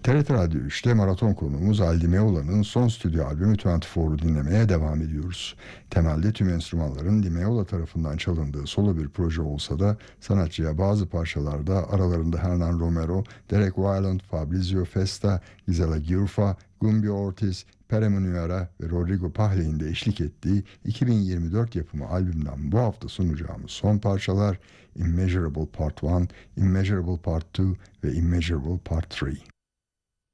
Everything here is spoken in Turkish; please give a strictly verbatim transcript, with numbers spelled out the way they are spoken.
T R T Radyo üçte maraton konuğumuz Aldi Meola'nın son stüdyo albümü yirmi dördü dinlemeye devam ediyoruz. Temelde tüm enstrümanların Di Meola tarafından çalındığı solo bir proje olsa da sanatçıya bazı parçalarda aralarında Hernan Romero, Derek Wieland, Fabrizio Festa, Gisela Giuffa, Gumbio Ortiz, Pere Munuera ve Rodrigo Pahle'in de eşlik ettiği iki bin yirmi dört yapımı albümden bu hafta sunacağımız son parçalar Immeasurable Part bir, Immeasurable Part iki ve Immeasurable Part üç.